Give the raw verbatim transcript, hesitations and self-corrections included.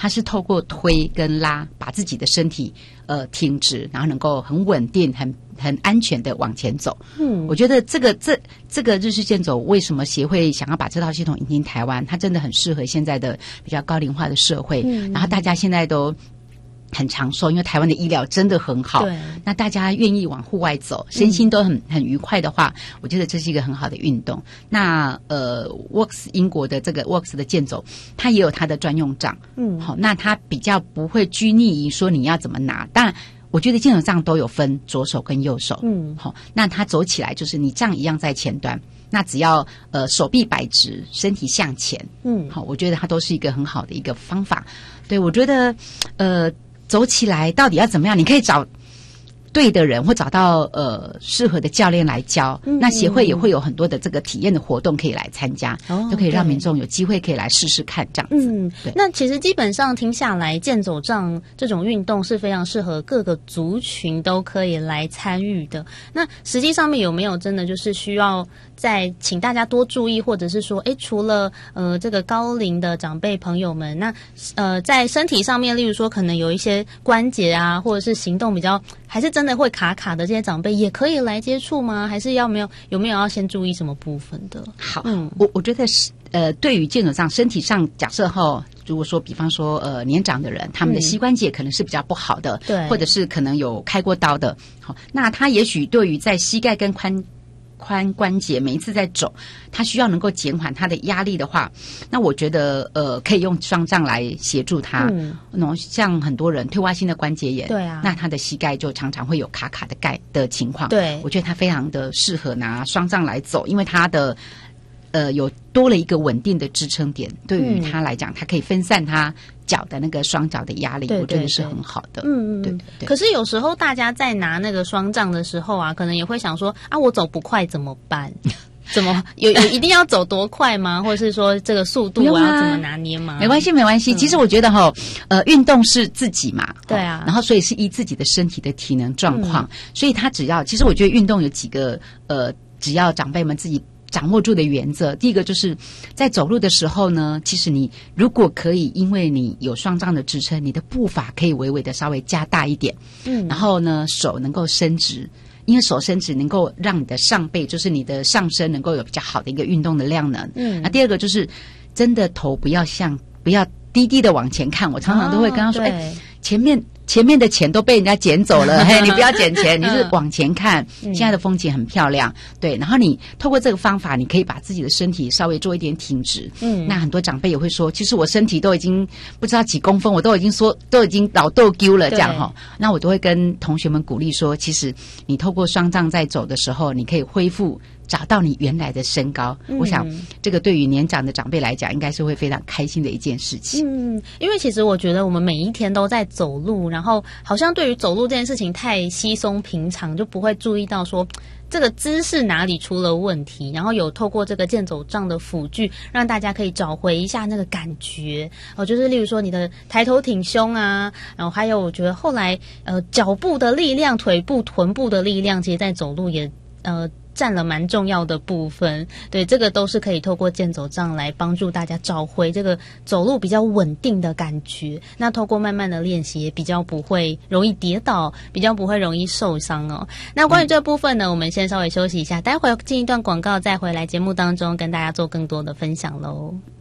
它是透过推跟拉，把自己的身体呃挺直，然后能够很稳定、很很安全的往前走。嗯，我觉得这个这这个日式健走为什么协会想要把这套系统引进台湾？它真的很适合现在的比较高龄化的社会，嗯、然后大家现在都很长寿，因为台湾的医疗真的很好。对，那大家愿意往户外走，身心都很很愉快的话，我觉得这是一个很好的运动。那呃 ，Works 英国的这个 Works 的健走，它也有它的专用杖。嗯，好，那它比较不会拘泥于说你要怎么拿，当然。我觉得健走杖都有分左手跟右手，嗯，好，那它走起来就是你杖一样在前端，那只要呃手臂摆直，身体向前，嗯，好，我觉得它都是一个很好的一个方法。对，我觉得呃走起来到底要怎么样，你可以找对的人，或找到呃适合的教练来教。嗯、那协会也会有很多的这个体验的活动可以来参加，哦、就可以让民众有机会可以来试试看这样子。 嗯，对。那其实基本上听下来，健走杖这种运动是非常适合各个族群都可以来参与的。那实际上面有没有真的就是需要再请大家多注意，或者是说，哎，除了呃这个高龄的长辈朋友们，那呃在身体上面，例如说可能有一些关节啊，或者是行动比较还是真的会卡卡的这些长辈，也可以来接触吗？还是要没有有没有要先注意什么部分的？ 好，嗯，我我觉得是呃，对于健走杖身体上，假设哈，如果说比方说呃年长的人，他们的膝关节可能是比较不好的，对、嗯，或者是可能有开过刀的，好，那他也许对于在膝盖跟髋髋关节每一次在走，他需要能够减缓他的压力的话，那我觉得呃可以用双杖来协助他。嗯，那像很多人退化性的关节炎，对啊，那他的膝盖就常常会有卡卡的盖的情况。对，我觉得他非常的适合拿双杖来走，因为他的呃有多了一个稳定的支撑点，对于他来讲，他可以分散他脚的那个双脚的压力，对对对，我觉得是很好的。嗯嗯，对对对。 可是有时候大家在拿那个双杖的时候啊，可能也会想说啊，我走不快怎么办？怎么有有一定要走多快吗？或者是说这个速度我要怎么拿捏吗？ 没关系没关系。嗯、其实我觉得哈，呃，运动是自己嘛， 对啊， 然后所以是依自己的身体的体能状况，嗯、所以他只要，其实我觉得运动有几个呃，只要长辈们自己掌握住的原则，第一个就是在走路的时候呢，其实你如果可以，因为你有双杖的支撑，你的步伐可以微微的稍微加大一点，嗯，然后呢，手能够伸直。因为手伸直能够让你的上背，就是你的上身能够有比较好的一个运动的量能。嗯，那第二个就是真的头不要像不要低低的往前看。我常常都会跟他说，哎、哦欸，前面前面的钱都被人家捡走了，嘿，你不要捡钱，你是往前看。嗯、现在的风景很漂亮，对。然后你透过这个方法，你可以把自己的身体稍微做一点挺直。嗯，那很多长辈也会说，其实我身体都已经不知道几公分，我都已经说都已经老豆丢了这样哈。那我都会跟同学们鼓励说，其实你透过双杖在走的时候，你可以恢复。找到你原来的身高，嗯、我想这个对于年长的长辈来讲，应该是会非常开心的一件事情。 嗯，因为其实我觉得我们每一天都在走路，然后好像对于走路这件事情太稀松平常，就不会注意到说这个姿势哪里出了问题。然后有透过这个健走杖的辅具，让大家可以找回一下那个感觉。哦，就是例如说你的抬头挺胸啊，然后还有我觉得后来呃脚部的力量、腿部、臀部的力量，其实在走路也呃。占了蛮重要的部分，对，这个都是可以透过健走杖来帮助大家找回这个走路比较稳定的感觉。那透过慢慢的练习，也比较不会容易跌倒，比较不会容易受伤哦。那关于这部分呢，我们先稍微休息一下，待会进一段广告，再回来节目当中跟大家做更多的分享喽。